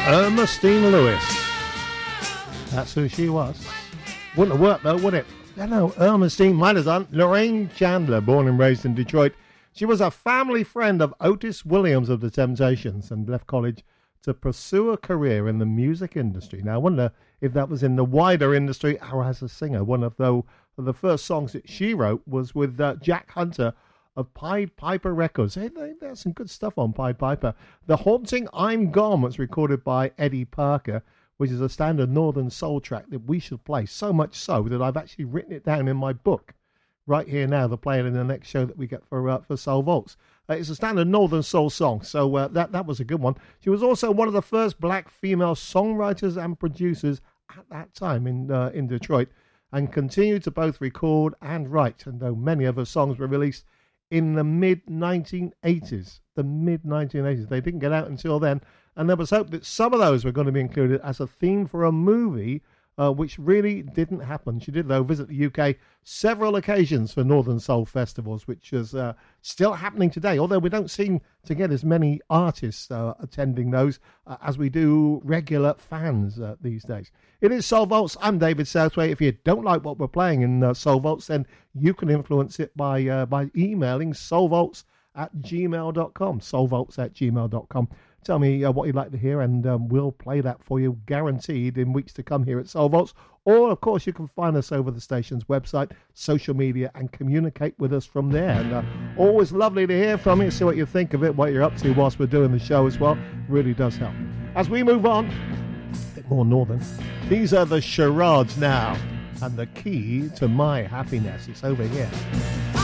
Ernestine Lewis. That's who she was. Wouldn't have worked though, would it? No, Ernestine might have done. Lorraine Chandler, born and raised in Detroit. She was a family friend of Otis Williams of the Temptations and left college to pursue a career in the music industry. Now, I wonder if that was in the wider industry or as a singer. One of the first songs that she wrote was with Jack Hunter of Pied Piper Records. Hey, there's some good stuff on Pied Piper. The Haunting I'm Gone was recorded by Eddie Parker, which is a standard Northern Soul track that we should play, so much so that I've actually written it down in my book right here now to play it in the next show that we get for Soul Vaults. It's a standard Northern Soul song, so that was a good one. She was also one of the first black female songwriters and producers at that time in Detroit, and continued to both record and write, and though many of her songs were released in the mid-1980s. They didn't get out until then, and there was hope that some of those were going to be included as a theme for a movie, which really didn't happen. She did, though, visit the UK several occasions for Northern Soul festivals, which is still happening today, although we don't seem to get as many artists attending those as we do regular fans these days. It is Soul Vaults. I'm David Southway. If you don't like what we're playing in Soul Vaults, then you can influence it by emailing soulvaults@gmail.com, soulvaults@gmail.com. Tell me what you'd like to hear, and we'll play that for you, guaranteed, in weeks to come here at Soul Vaults. Or, of course, you can find us over the station's website, social media, and communicate with us from there. And always lovely to hear from you, see what you think of it, what you're up to whilst we're doing the show as well. Really does help. As we move on, a bit more northern, these are the Charades now, and the key to my happiness. It's over here.